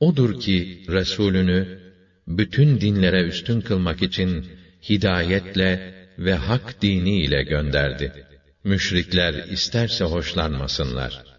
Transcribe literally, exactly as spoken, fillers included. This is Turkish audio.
Odur ki Resulünü bütün dinlere üstün kılmak için hidayetle ve hak dini ile gönderdi. Müşrikler isterse hoşlanmasınlar.